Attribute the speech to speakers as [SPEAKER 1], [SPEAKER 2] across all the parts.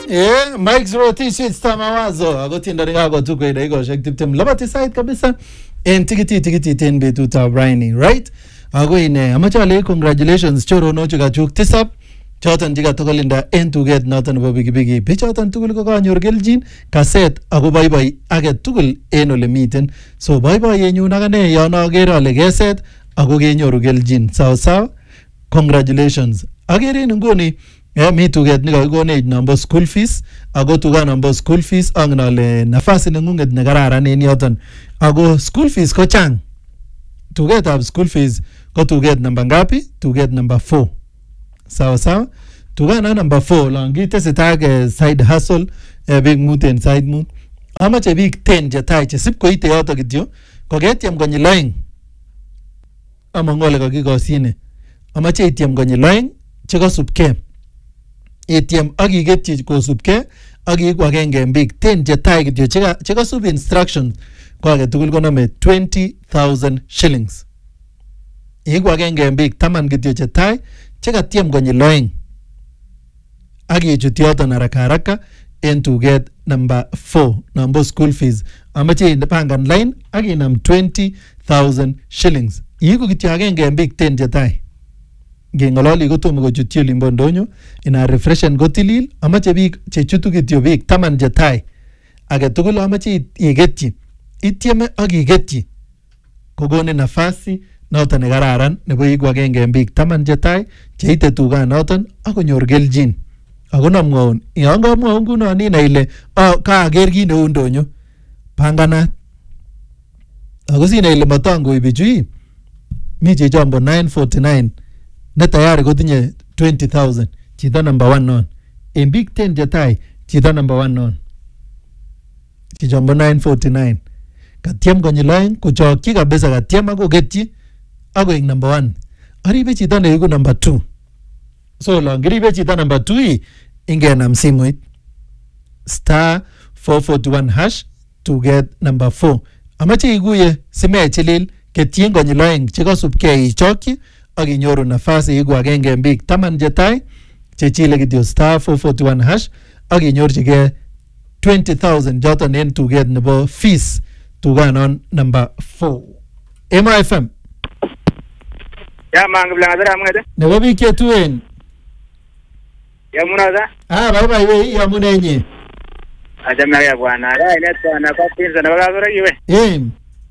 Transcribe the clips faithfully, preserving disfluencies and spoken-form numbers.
[SPEAKER 1] Eh, Mike's Rotisi Stamawazo. Agotinda ngago tukwe da iko shek tiptem. Labati side kabisa. En tikiti tikiti ten betu ta Briny, right? Ago ine amachale congratulations choro no chuka chuk tisap. Chotan jiga tokolinda en tuget notan bo bigi bigi. Bichotan tugul ko kanyor geljin kaset ago bye bye age tugul en ole miten. So bye bye yenyu nagane yo no agere ale geset ago genyoru geljin. Sawa sawa. Congratulations. Agere ngoni eh mi tuget ni kagonech number school fees ago tuga number school fees angnale nafasi nengunget ne kararan en yoton. Ago school fees ko chang. Tuget ab school fees ko tuget number ngapi? Tuget number four. Sawa sawa. Tuga na number four langi tesitag side hustle e big muten side moon. Ama che big ten je tai che sip ko ite yoto kityo. Ko getiam konyi loing. Ama ngole ko kikosine. Ama che itiam konyi loing che ko supke. Etiam agi getchi ko supke agi ko agenge big ten je tai kityo che che ko sub instructions ko age tugul ko nome twenty thousand shillings. Iko agenge big taman kityo che tai che ka tiem konyi loing. Agi chuti yoto haraka haraka en tuget number four number school fees. Amache pangan line agi nam twenty thousand shillings. Iko kityo agenge big ten je tai. Gengololi ko tomo ko chutio limbondonyo ina refreshen go tilil amache big che chutu kityo big taman je tai. Age tugul amache igetchi. Itieme ak igetchi. Kogone nafasi noton ne kararan nebo iku agenge big taman je tai che ite tuga noton akonyor geljin. Ako namwaun yon kamwaun kuno nina ile oh ka ager kit neu ndonyo panganat. Ako sina ile matango ibichu mi che jambo nine forty-nine ne tayari kotinye twenty thousand chito number one non. En big ten je tai chito number one non. Kijambo nine forty-nine. Katiem konyi loing kuchokchi kabisa katiem ako getchi ako ing number one. Aribe chito ne iku number two. So long giribe chito number two i ingenam simoit star four forty-one hash to get number four. Amache iguye sime chilil ketien konyi loing chiko supke ichokchi ak inyoru nafasi iku agenge big taman je tai che chile kityo star four forty-one hash ak inyorchige twenty thousand joton en tuget nebo fees tuganon number four. M I F M.
[SPEAKER 2] Ya mang bilang ada ramai ada.
[SPEAKER 1] Nebo biik che tuen.
[SPEAKER 2] Ya munada.
[SPEAKER 1] Ah bye bye we ya munenye.
[SPEAKER 2] Aja maya bwana. Ya ini bwana kwa pinza na wala sura iwe.
[SPEAKER 1] Eh.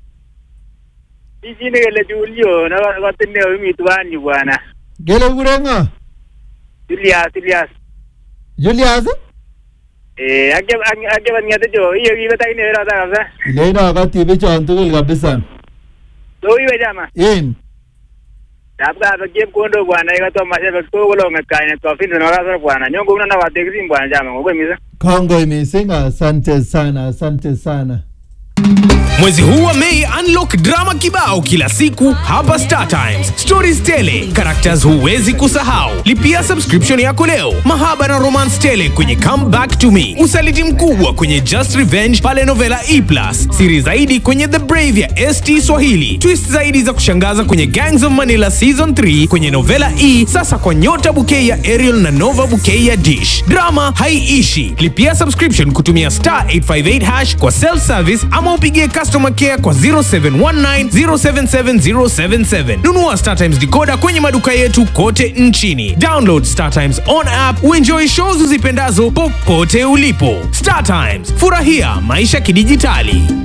[SPEAKER 2] Iji ne gele Julio na kwa tenne umi tuani bwana.
[SPEAKER 1] Gele gurenga.
[SPEAKER 2] Julius Julius.
[SPEAKER 1] Julius?
[SPEAKER 2] Eh age age banyate jo. Iyo iwe tai ne era ta.
[SPEAKER 1] Ile na wakati bicho antugul kabisa.
[SPEAKER 2] So iwe jama.
[SPEAKER 1] Eh.
[SPEAKER 2] Dabga ba game kondo bwana iga to mashe ba to golo ngakaine to fin na wala bwana. Nyongo na wa tegri bwana jama. Ngwe misa.
[SPEAKER 1] Kongo imesinga asante sana asante sana.
[SPEAKER 3] Mwezi huu wa Mei unlock drama kibao kila siku hapa Star Times. Stories tele, characters huwezi kusahau. Lipia subscription yako leo. Mahaba na romance tele kwenye Come Back to Me. Usaliti mkubwa kwenye Just Revenge pale Novela E plus. Siri zaidi kwenye The Brave ya S T Swahili. Twist zaidi za kushangaza kwenye Gangs of Manila Season three kwenye Novela E. Sasa kwa Nyota Bouquet ya Ariel na Nova Bouquet ya Dish. Drama haiishi. Lipia subscription kutumia star eight five eight hash kwa self service ama upigie customer care kwa zero seven one nine zero seven seven zero seven seven. Nunua Star Times decoder kwenye maduka yetu kote nchini. Download Star Times on app uenjoy shows uzipendazo popote ulipo. Star Times, furahia maisha kidijitali.